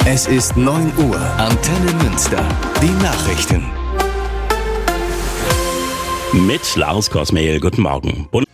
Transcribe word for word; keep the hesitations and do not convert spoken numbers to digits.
Es ist neun Uhr. Antenne Münster. Die Nachrichten. Mit Lars Kosmehl. Guten Morgen.